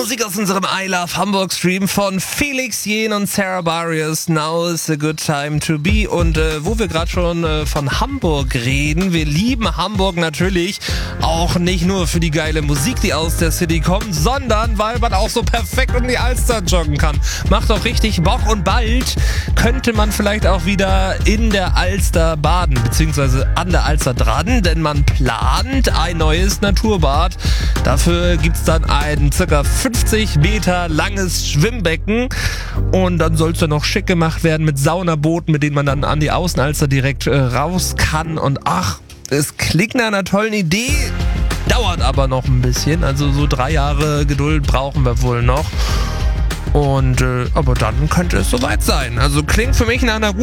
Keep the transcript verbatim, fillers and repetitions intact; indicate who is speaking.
Speaker 1: Musik aus unserem I Love Hamburg Stream von Felix Jähn und Sarah Barrios. Now is a good time to be. Und äh, wo wir gerade schon äh, von Hamburg reden, wir lieben Hamburg natürlich auch nicht nur für die geile Musik, die aus der City kommt, sondern weil man auch so perfekt um die Alster joggen kann. Macht auch richtig Bock und bald könnte man vielleicht auch wieder in der Alster baden, beziehungsweise an der Alster dran, denn man plant ein neues Naturbad. Dafür gibt's dann ein circa fünfzig Meter langes Schwimmbecken und dann soll es dann noch schick gemacht werden mit Saunabooten, mit denen man dann an die Außenalster direkt äh, raus kann. Und ach, es klingt nach einer tollen Idee, dauert aber noch ein bisschen, also so drei Jahre Geduld brauchen wir wohl noch. Und äh, aber dann könnte es soweit sein. Also klingt für mich nach einer guten